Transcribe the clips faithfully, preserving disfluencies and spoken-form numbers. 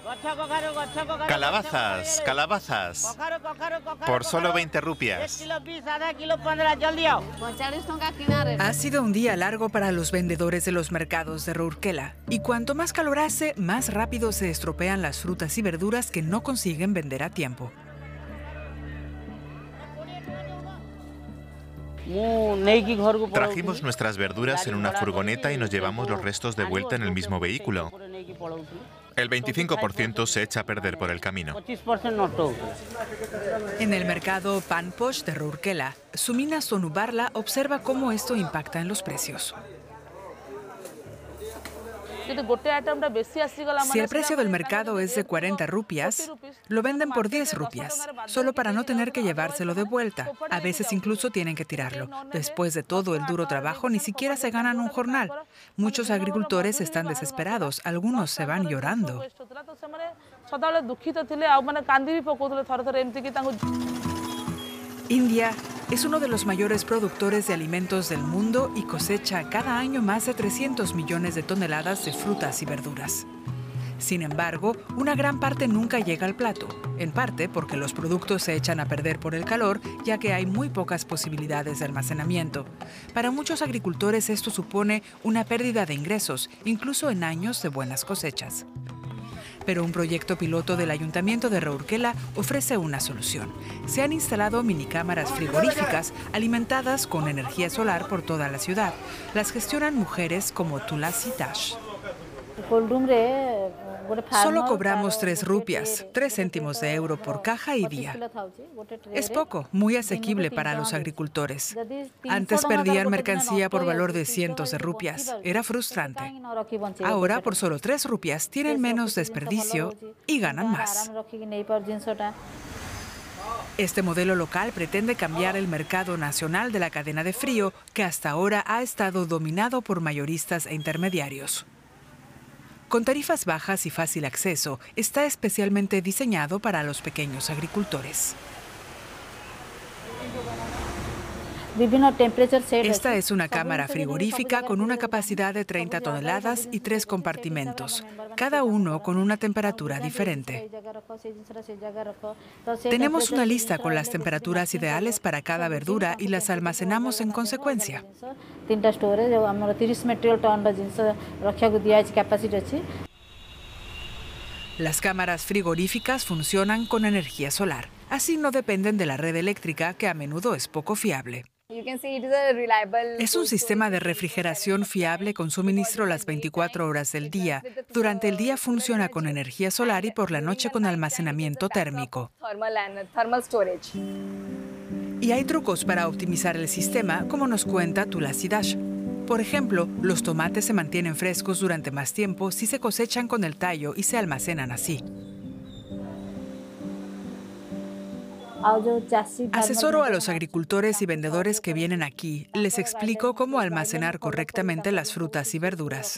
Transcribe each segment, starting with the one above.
Calabazas, calabazas. Por solo veinte rupias. Ha sido un día largo para los vendedores de los mercados de Rourkela. Y cuanto más calor hace, más rápido se estropean las frutas y verduras que no consiguen vender a tiempo. Trajimos nuestras verduras en una furgoneta y nos llevamos los restos de vuelta en el mismo vehículo. El veinticinco por ciento se echa a perder por el camino. En el mercado Panposh de Rourkela, Sumina Sonubarla observa cómo esto impacta en los precios. Si el precio del mercado es de cuarenta rupias, lo venden por diez rupias, solo para no tener que llevárselo de vuelta. A veces incluso tienen que tirarlo. Después de todo el duro trabajo, ni siquiera se ganan un jornal. Muchos agricultores están desesperados, algunos se van llorando. India es uno de los mayores productores de alimentos del mundo y cosecha cada año más de trescientos millones de toneladas de frutas y verduras. Sin embargo, una gran parte nunca llega al plato, en parte porque los productos se echan a perder por el calor, ya que hay muy pocas posibilidades de almacenamiento. Para muchos agricultores esto supone una pérdida de ingresos, incluso en años de buenas cosechas. Pero un proyecto piloto del Ayuntamiento de Rourkela ofrece una solución. Se han instalado minicámaras frigoríficas alimentadas con energía solar por toda la ciudad. Las gestionan mujeres como Tulasi Dash. Solo cobramos tres rupias, tres céntimos de euro por caja y día. Es poco, muy asequible para los agricultores. Antes perdían mercancía por valor de cientos de rupias. Era frustrante. Ahora, por solo tres rupias, tienen menos desperdicio y ganan más. Este modelo local pretende cambiar el mercado nacional de la cadena de frío, que hasta ahora ha estado dominado por mayoristas e intermediarios. Con tarifas bajas y fácil acceso, está especialmente diseñado para los pequeños agricultores. Esta es una cámara frigorífica con una capacidad de treinta toneladas y tres compartimentos, cada uno con una temperatura diferente. Tenemos una lista con las temperaturas ideales para cada verdura y las almacenamos en consecuencia. Las cámaras frigoríficas funcionan con energía solar. Así no dependen de la red eléctrica, que a menudo es poco fiable. Es un sistema de refrigeración fiable con suministro las veinticuatro horas del día. Durante el día funciona con energía solar y por la noche con almacenamiento térmico. Y hay trucos para optimizar el sistema, como nos cuenta Tulasi Dash. Por ejemplo, los tomates se mantienen frescos durante más tiempo si se cosechan con el tallo y se almacenan así. Asesoro a los agricultores y vendedores que vienen aquí. Les explico cómo almacenar correctamente las frutas y verduras.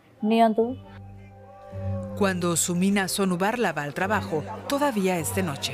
Cuando Sumina Sonubarla va al trabajo, todavía es de noche.